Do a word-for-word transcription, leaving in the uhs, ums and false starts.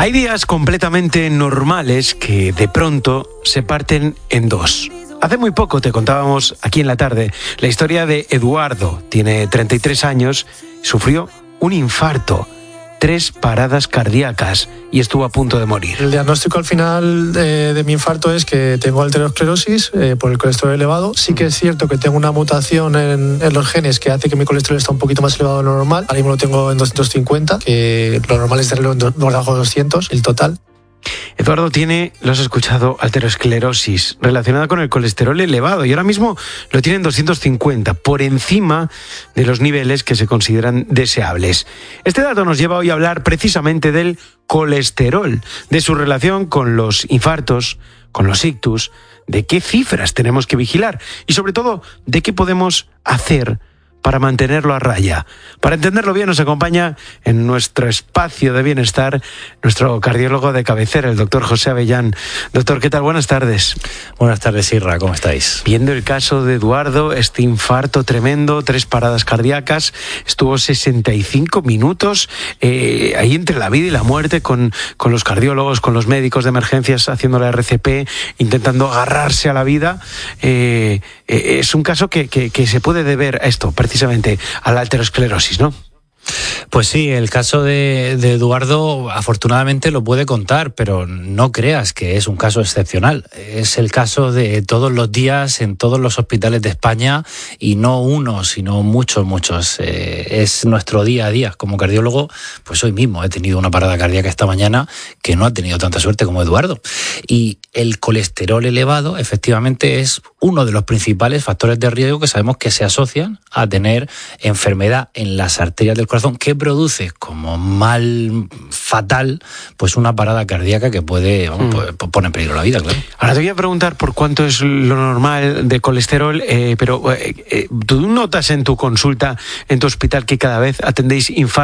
Hay días completamente normales que de pronto se parten en dos. Hace muy poco te contábamos aquí en la tarde la historia de Eduardo. Tiene treinta y tres años, sufrió un infarto, tres paradas cardíacas y estuvo a punto de morir. El diagnóstico al final de, de mi infarto es que tengo arteriosclerosis eh, por el colesterol elevado. Sí que es cierto que tengo una mutación en, en los genes que hace que mi colesterol esté un poquito más elevado de lo normal. Ahora mismo lo tengo en doscientos cincuenta, que lo normal es tenerlo en do, debajo de doscientos, el total. Eduardo tiene, lo has escuchado, arteriosclerosis relacionada con el colesterol elevado y ahora mismo lo tiene en doscientos cincuenta, por encima de los niveles que se consideran deseables. Este dato nos lleva hoy a hablar precisamente del colesterol, de su relación con los infartos, con los ictus, de qué cifras tenemos que vigilar y sobre todo de qué podemos hacer para mantenerlo a raya. Para entenderlo bien nos acompaña en nuestro espacio de bienestar nuestro cardiólogo de cabecera, el doctor José Avellán. Doctor, ¿qué tal? Buenas tardes. Buenas tardes, Isra, ¿cómo estáis? Viendo el caso de Eduardo, este infarto tremendo, tres paradas cardíacas, estuvo sesenta y cinco minutos eh, ahí entre la vida y la muerte con, con los cardiólogos, con los médicos de emergencias haciendo la R C P, intentando agarrarse a la vida. Eh, eh, es un caso que, que, que se puede deber a esto, precisamente a la arteriosclerosis, ¿no? Pues sí, el caso de, de Eduardo afortunadamente lo puede contar, pero no creas que es un caso excepcional. Es el caso de todos los días en todos los hospitales de España y no uno, sino muchos, muchos. Eh, es nuestro día a día. Como cardiólogo, pues hoy mismo he tenido una parada cardíaca esta mañana que no ha tenido tanta suerte como Eduardo. Y el colesterol elevado efectivamente es uno de los principales factores de riesgo que sabemos que se asocian a tener enfermedad en las arterias del corazón que produce como mal fatal pues una parada cardíaca que puede vamos, mm. poner en peligro la vida, claro. Ahora te voy a preguntar por cuánto es lo normal de colesterol, eh, pero eh, eh, ¿tú notas en tu consulta, en tu hospital, que cada vez atendéis infartos